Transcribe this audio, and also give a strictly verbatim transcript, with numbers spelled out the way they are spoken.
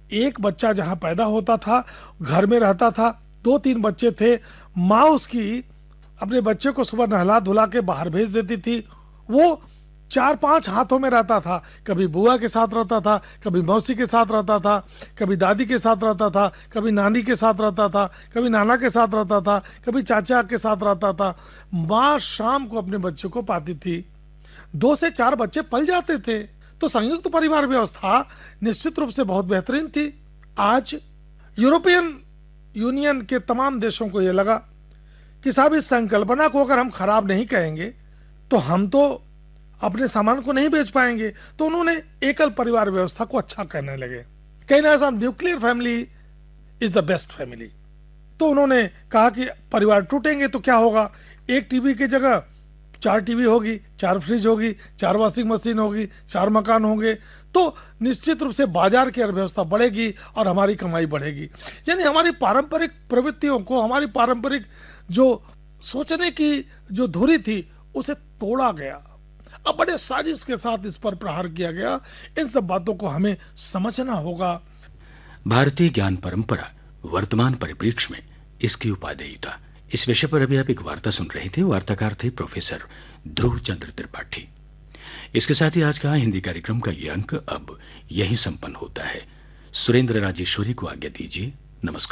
एक बच्चा जहां पैदा होता था, घर में रहता था, दो तीन बच्चे थे, माँ उसकी अपने बच्चे को सुबह नहला धुला के बाहर भेज देती थी। वो चार पांच हाथों में रहता था, कभी बुआ के साथ रहता था, कभी मौसी के साथ रहता था, कभी दादी के साथ रहता था, कभी नानी के साथ रहता था, कभी नाना के साथ रहता था, कभी चाचा के साथ रहता था। माँ शाम को अपने बच्चों को पाती थी, दो से चार बच्चे पल जाते थे। तो संयुक्त परिवार व्यवस्था निश्चित रूप से बहुत बेहतरीन थी। आज यूरोपियन यूनियन के तमाम देशों को यह लगा कि साहब इस संकल्पना को अगर हम खराब नहीं कहेंगे तो हम तो अपने सामान को नहीं बेच पाएंगे। तो उन्होंने एकल परिवार व्यवस्था को अच्छा कहने लगे, कहना साहब nuclear family is the best family. तो उन्होंने कहा कि परिवार टूटेंगे तो क्या होगा, एक टीवी की जगह चार टीवी होगी, चार फ्रिज होगी, चार वॉशिंग मशीन होगी, चार मकान होंगे, तो निश्चित रूप से बाजार की अर्थव्यवस्था बढ़ेगी और हमारी कमाई बढ़ेगी। यानी हमारी पारंपरिक प्रवृत्तियों को, हमारी पारंपरिक जो सोचने की जो धुरी थी उसे तोड़ा गया। अब बड़े साजिश के साथ इस पर प्रहार किया गया। इन सब बातों को हमें समझना होगा। भारतीय ज्ञान परंपरा वर्तमान परिप्रेक्ष्य में इसकी उपादेयता, इस विषय पर अभी आप एक वार्ता सुन रहे थे। वार्ताकार थे प्रोफेसर ध्रुव चंद्र त्रिपाठी। इसके साथ ही आज का हिंदी कार्यक्रम का ये अंक अब यहीं संपन्न होता है। सुरेंद्र राजेश्वरी को आज्ञा दीजिए। नमस्कार।